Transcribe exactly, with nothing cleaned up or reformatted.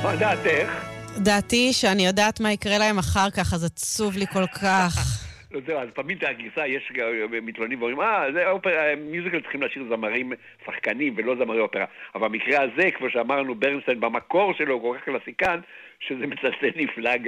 מה דעתך? דעתי שאני יודעת מה יקרה להם אחר כך, אז עצוב לי כל כך. זהו, אז פעמים את הגרסה, יש מתלוננים ואומרים, אה, זה אופרה, מיוזיקל צריכים להשאיר זמרים שחקנים ולא זמרי אופרה. אבל במקרה הזה, כמו שאמרנו, ברנסטיין במקור שלו הוא כל כך קלאסיקן, שזה מצלצל נפלא